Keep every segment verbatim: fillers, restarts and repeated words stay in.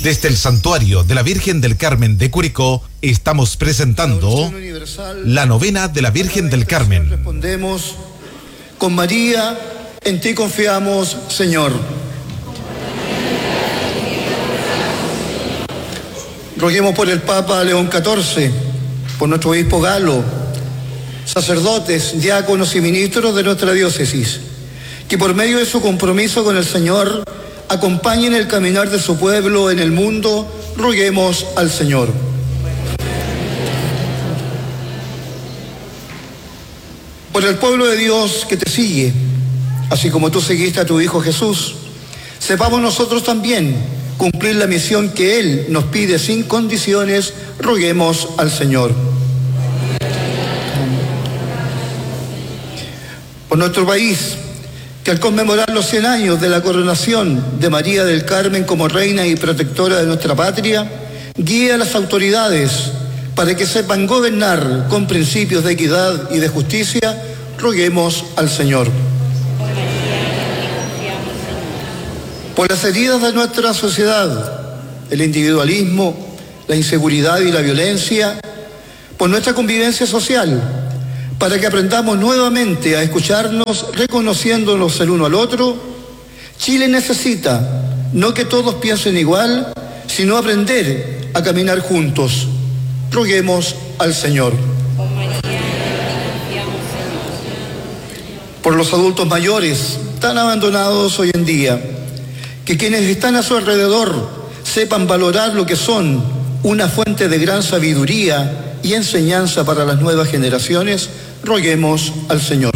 Desde el Santuario de la Virgen del Carmen de Curicó, estamos presentando la novena de la Virgen del Carmen. Respondemos con María, en ti confiamos, Señor. Roguemos por el Papa León catorce, por nuestro obispo Galo, sacerdotes, diáconos y ministros de nuestra diócesis, que por medio de su compromiso con el Señor acompañen el caminar de su pueblo en el mundo. Roguemos al Señor. Por el pueblo de Dios que te sigue, así como tú seguiste a tu Hijo Jesús, sepamos nosotros también cumplir la misión que Él nos pide sin condiciones. Roguemos al Señor. Por nuestro país, que al conmemorar los cien años de la coronación de María del Carmen como reina y protectora de nuestra patria, guíe a las autoridades para que sepan gobernar con principios de equidad y de justicia. Roguemos al Señor. Por las heridas de nuestra sociedad, el individualismo, la inseguridad y la violencia, por nuestra convivencia social, para que aprendamos nuevamente a escucharnos, reconociéndonos el uno al otro. Chile necesita no que todos piensen igual, sino aprender a caminar juntos. Roguemos al Señor. Por los adultos mayores, tan abandonados hoy en día, que quienes están a su alrededor sepan valorar lo que son, una fuente de gran sabiduría y enseñanza para las nuevas generaciones. Roguemos al Señor.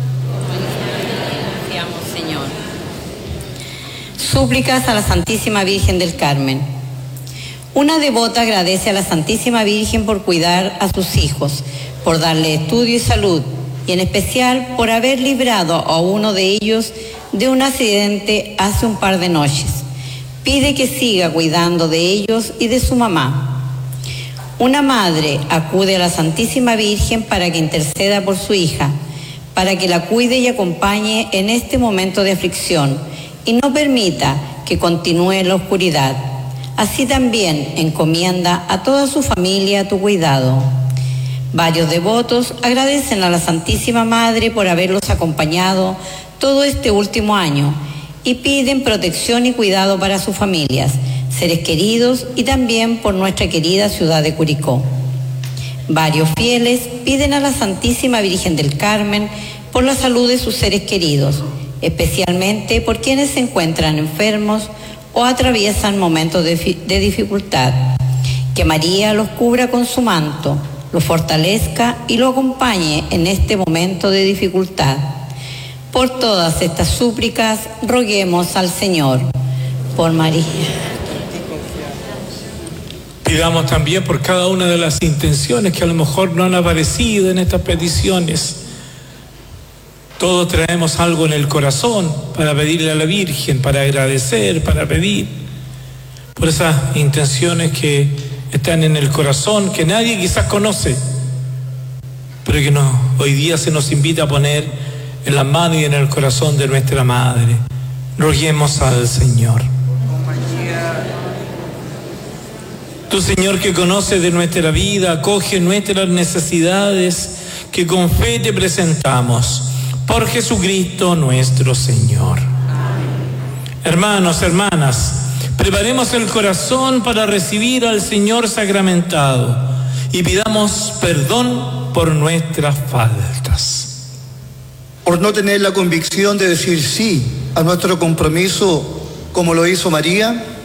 Señor. Súplicas a la Santísima Virgen del Carmen. Una devota agradece a la Santísima Virgen por cuidar a sus hijos, por darle estudio y salud, y en especial por haber librado a uno de ellos de un accidente hace un par de noches. Pide que siga cuidando de ellos y de su mamá. Una madre acude a la Santísima Virgen para que interceda por su hija, para que la cuide y acompañe en este momento de aflicción y no permita que continúe en la oscuridad. Así también encomienda a toda su familia a tu cuidado. Varios devotos agradecen a la Santísima Madre por haberlos acompañado todo este último año y piden protección y cuidado para sus familias, seres queridos y también por nuestra querida ciudad de Curicó. Varios fieles piden a la Santísima Virgen del Carmen por la salud de sus seres queridos, especialmente por quienes se encuentran enfermos o atraviesan momentos de, de dificultad. Que María los cubra con su manto, los fortalezca y lo acompañe en este momento de dificultad. Por todas estas súplicas, roguemos al Señor. Por María. Pidamos también por cada una de las intenciones que a lo mejor no han aparecido en estas peticiones. Todos traemos algo en el corazón para pedirle a la Virgen, para agradecer, para pedir por esas intenciones que están en el corazón, que nadie quizás conoce, pero que nos, hoy día se nos invita a poner en las manos y en el corazón de nuestra Madre. Roguemos al Señor. Tú, Señor, que conoces de nuestra vida, acoge nuestras necesidades, que con fe te presentamos. Por Jesucristo nuestro Señor. Hermanos, hermanas, preparemos el corazón para recibir al Señor sacramentado y pidamos perdón por nuestras faltas. Por no tener la convicción de decir sí a nuestro compromiso como lo hizo María,